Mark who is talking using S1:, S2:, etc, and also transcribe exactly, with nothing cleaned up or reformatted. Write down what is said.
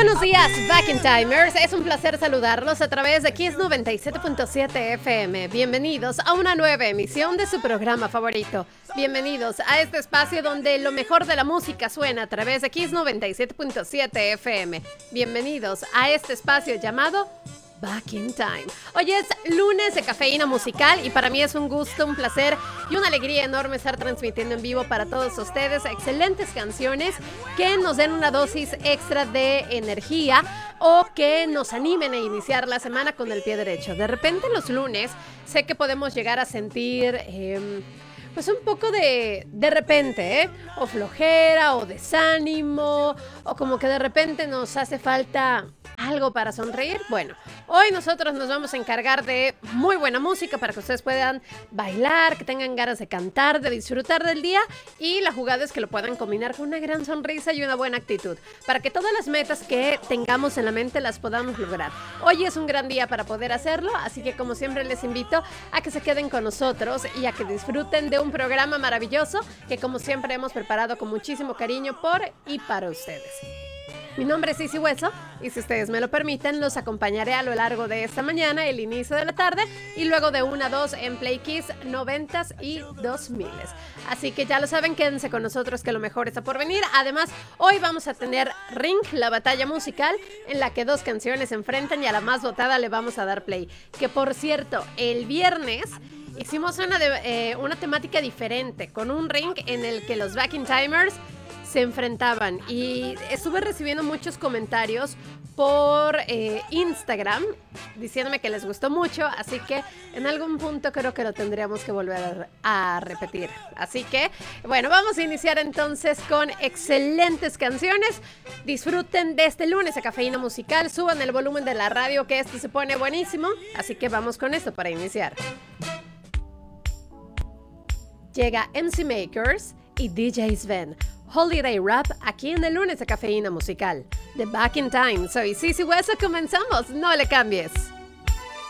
S1: buenos días, Back in Timers. Es un placer saludarlos a través de Kiss noventa y siete punto siete F M. Bienvenidos a una nueva emisión de su programa favorito. Bienvenidos a este espacio donde lo mejor de la música suena a través de Kiss noventa y siete punto siete F M. Bienvenidos a este espacio llamado Back in Time. Hoy es lunes de Cafeína Musical y para mí es un gusto, un placer y una alegría enorme estar transmitiendo en vivo para todos ustedes excelentes canciones que nos den una dosis extra de energía o que nos animen a iniciar la semana con el pie derecho. De repente los lunes sé que podemos llegar a sentir eh, pues un poco de de repente, ¿eh? O flojera o desánimo o como que de repente nos hace falta algo para sonreír. Bueno, hoy nosotros nos vamos a encargar de muy buena música para que ustedes puedan bailar, que tengan ganas de cantar, de disfrutar del día, y la jugada es que lo puedan combinar con una gran sonrisa y una buena actitud para que todas las metas que tengamos en la mente las podamos lograr. Hoy es un gran día para poder hacerlo, así que como siempre les invito a que se queden con nosotros y a que disfruten de un programa maravilloso que como siempre hemos preparado con muchísimo cariño por y para ustedes. Mi nombre es Sisi Hueso y si ustedes me lo permiten, los acompañaré a lo largo de esta mañana, el inicio de la tarde y luego de una a dos en Play Kiss noventas y dos miles. Así que ya lo saben, quédense con nosotros que lo mejor está por venir. Además, hoy vamos a tener Ring, la batalla musical en la que dos canciones se enfrentan y a la más votada le vamos a dar play. Que por cierto, el viernes hicimos una, de, eh, una temática diferente con un ring en el que los Back in Timers se enfrentaban y estuve recibiendo muchos comentarios por eh, Instagram diciéndome que les gustó mucho, así que en algún punto creo que lo tendríamos que volver a, a repetir. Así que, bueno, vamos a iniciar entonces con excelentes canciones. Disfruten de este lunes a Cafeína Musical, suban el volumen de la radio que esto se pone buenísimo, así que vamos con esto para iniciar. Llega M C Makers y D J Sven. Holiday Rap aquí en el lunes de Cafeína Musical. De Back in Time. Soy Sisi Hueso, comenzamos. No le cambies.